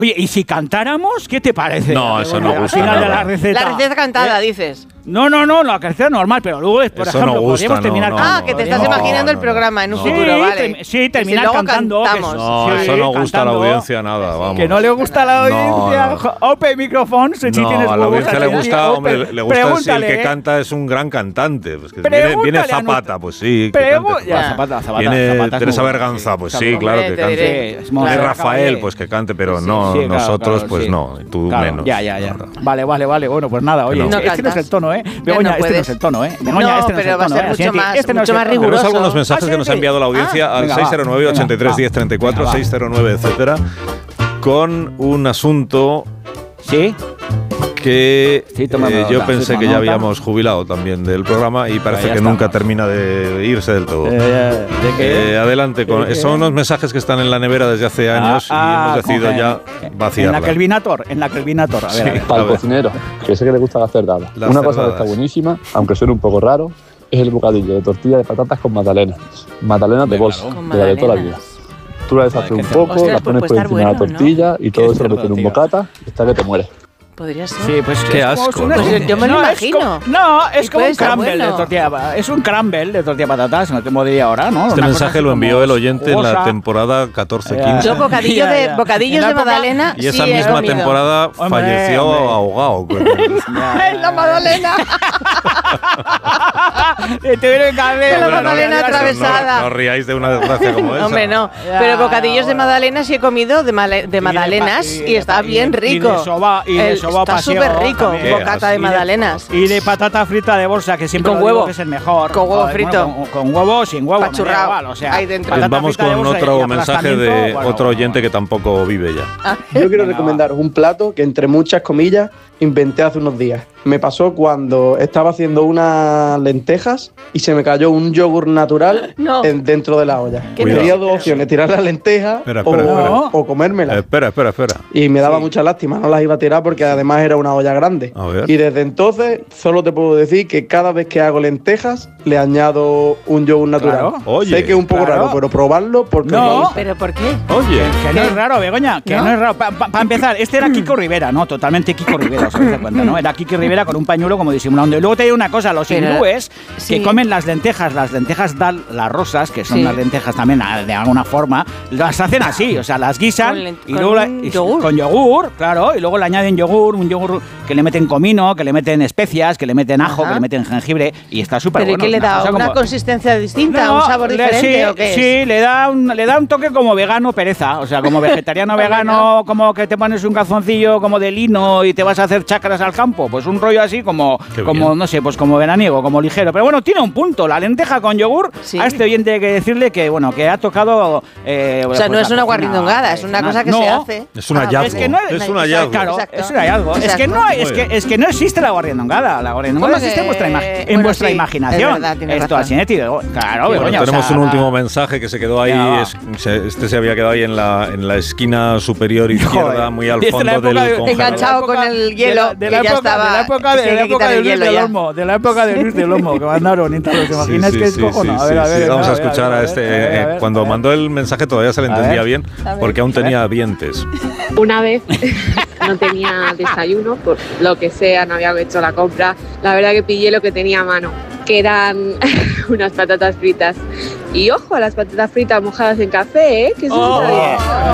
Oye, ¿y si cantáramos? ¿Qué te parece? No, eso no gusta. Al final de nada. la receta. La receta cantada, dices. No, la receta normal, pero luego, por Eso ejemplo, no gusta, podríamos terminar no, Que te estás imaginando el programa en un futuro, ¿vale? Sí, terminar luego cantando. cantamos. No, Sí, eso no gusta a la cantando. audiencia nada, vamos. Que no le gusta a la audiencia. No. Open microphone, si No, tienes a la huevos, audiencia le aquí, gusta, hombre, open. le gusta si el Pregúntale, que canta es un gran cantante. Pues que Pregúntale viene a Zapata, pues sí. Ya, Zapata Viene es Teresa muy Berganza, bueno, pues sí, sí, Zapata. claro que Te cante. diré. Es Viene claro, Rafael, sí. pues que cante, pero Sí, no, sí, claro, nosotros, claro, pues sí. no, tú Claro, menos. Ya. Vale. Bueno, pues nada, oye, No este no cantas. es el tono, ¿eh? Ya Begoña, no este no puedes. es el tono, ¿eh? Begoña, No, este no es pero el va a tono, ser ¿eh? mucho Así, más- este no es mucho el más tono. riguroso. Tenemos algunos mensajes que nos ha enviado la audiencia al venga, va. 609 83 10 34, Venga, va. 609, etcétera, con un asunto ¿Sí? que Sí, toma nota, yo pensé toma que ya nota. habíamos jubilado también del programa y parece ya que estamos. nunca termina de irse del todo. ¿De qué? Adelante, ¿De qué? son unos mensajes que están en la nevera desde hace años y hemos decidido ya vaciarla. En la Kelvinator, a ver, a ver. Para A el ver. cocinero, que sé que le gusta la cerdada. Las Una cosa que cerdadas. está buenísima, aunque suene un poco raro, es el bocadillo de tortilla de patatas con magdalenas. Magdalenas de bolsa, Con de la de toda la vida. magdalenas. Tú la deshaces Joder, un qué poco, Ostras, la pues pones puede por estar encima de la bueno, ¿no? tortilla y todo Qué eso lo metes en un cerdo, tío. bocata y está que te mueres. Podría ser. Sí, pues Qué es como asco, una- ¿no? Pues yo me lo imagino. Es Y como puede un estar crumble bueno. de tortilla. Es un crumble de tortilla de patatas, no te diría ahora, ¿no? Este Una cosa mensaje así lo envió como el oyente en la jugosa. temporada 14-15 Yo bocadillo Ya, de, ya. bocadillos En la de época- magdalena y esa sí he misma comido. temporada Hombre, falleció hombre. ahogado. ¡En la magdalena! Te viene el cabello. La magdalena atravesada. No ríais de una desgracia como esa. Hombre, no. Ya, Pero bocadillos de bueno. magdalena sí he comido de magdalenas y está bien rico. Y de soba Está pasiego súper rico, también. bocata de magdalenas. Y de patata frita de bolsa, que siempre Con lo digo huevo. que es el mejor. Con huevo Joder, frito. bueno, con huevo, sin huevo. me da Pachurrao. igual, o sea, Ahí dentro. Pues patata vamos frita de con bolsa otro y mensaje de aplastamiento, bueno, otro oyente que tampoco vive ya. Yo quiero Venga, recomendaros un plato que, entre muchas comillas, inventé hace unos días. Me pasó cuando estaba haciendo unas lentejas y se me cayó un yogur natural No. dentro de la olla. ¿Qué Tenía dices? dos opciones, tirar las lentejas Espera. o comérmelas. Espera. Y me daba mucha lástima, no las iba a tirar porque además era una olla grande. A ver. Y desde entonces solo te puedo decir que cada vez que hago lentejas le añado un yogur natural. Claro. Oye, sé que es un poco claro. raro, pero probarlo porque No. ¿Pero por qué? Oye, Que no es raro, Begoña, que no, es raro. Para empezar, este era Kiko Rivera, ¿no? Totalmente Kiko Rivera, os habéis dado cuenta, ¿no? Era Kiko Rivera con un pañuelo como disimulando. Y luego te digo una cosa, los Pero- hindúes sí. que comen las lentejas dal, las rosas, que son Sí. las lentejas también de alguna forma, las hacen así, o sea, las guisan y con luego yogur. con yogur, claro, y luego le añaden yogur, un yogur que le meten comino, que le meten especias, que le meten ajo, Ajá. que le meten jengibre y está súper ¿Pero y bueno. qué le es una da? cosa ¿Una como- consistencia distinta? no, ¿Un sabor diferente sí, o qué es? Sí, le da un toque como vegano pereza. O sea, como vegetariano vegano, como que te pones un calzoncillo como de lino y te vas a hacer chacras al campo. Pues un rollo así como bien. no sé, pues como veraniego, como ligero. Pero bueno, tiene un punto. La lenteja con yogur, Sí. a este oyente hay que decirle que, bueno, que ha tocado... O sea, no es una guarrindongada, es una cosa que se hace. es un Ah, hallazgo. Es que no es un hallazgo. Claro, Exacto. es un hallazgo. Es que no, es que no existe la guarrindongada. La guarrindongada ¿Cómo existe en que? vuestra, Bueno, en vuestra sí, imaginación. es verdad, tienes Esto razón. así, claro, Bueno, Begoña, o tenemos sea, un último mensaje que se quedó ahí. Ya va. Este se había quedado ahí en la esquina superior izquierda, Joder. muy al Desde fondo la época del de- congelador. Enganchado con el hielo, de la que ya época, estaba- de la época que de, se hay la que época quitar de el Luis hielo del ya. Olmo, de la época de Luis del Olmo, que mandaron y tal. ¿Te imaginas que es cojono? A ver, Vamos a ver, escuchar a ver, este. a ver, Cuando a ver. mandó el mensaje todavía se le A entendía ver. bien, porque aún tenía dientes. Una vez no tenía desayuno, por lo que sea, no había hecho la compra. La verdad que pillé lo que tenía a mano, que eran unas patatas fritas. Y ojo, a las patatas fritas mojadas en café, ¿eh? Que eso está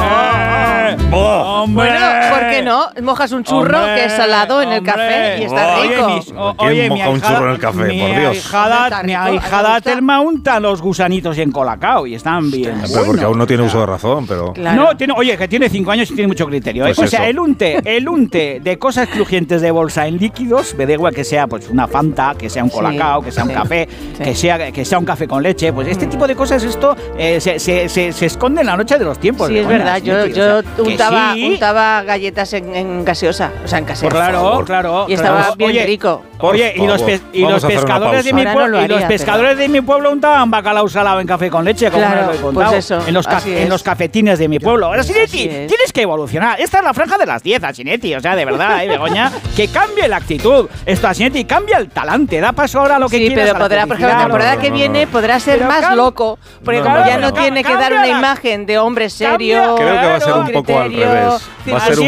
bien. ¡Hombre! Bueno, ¿por qué no? Mojas un churro Hombre, que es salado en el hombre. café y está Oye, rico. ¿Quién moja un churro en el café? Mi Por Dios. ahijada, mi Está rico, a mí me ahijada gusta. Telma unta los gusanitos en Colacao y están bien. Pero porque aún no tiene uso de razón, pero. Claro. No, oye, que tiene 5 años y tiene mucho criterio. Pues o sea, eso. el unte de cosas crujientes de bolsa en líquidos, me da igual que sea pues una Fanta, que sea un Colacao, que sea un sí, café, sí. que sea un café con leche, pues este tipo de cosas, esto se esconde en la noche de los tiempos. Sí, es Begoña, verdad. sí, Yo tío, o sea, que untaba galletas en gaseosa, o sea, en casera. Pues claro, claro. Y estaba claro. bien Oye, rico. Oye, Por favor. y Vamos los a hacer una pescadores de pausa. mi Ahora pueblo, no lo y los haría, pescadores de mi pueblo untaban bacalao salado en café con leche, como Claro, me lo he contado. pues eso, en así los es. cafetines de mi pueblo. Ahora sí, Así es. tienes que evolucionar. Esta es la franja de las 10, Asinetti. O sea, de verdad, Begoña, que cambie la actitud. Esto, Asinetti, cambia el talante. Da paso ahora a lo que quieras. Sí, pero podrá, por ejemplo, la temporada que viene podrá ser más loco. Porque como ya no tiene que dar una imagen de hombre serio. Creo que va a ser un poco al revés. Va a ser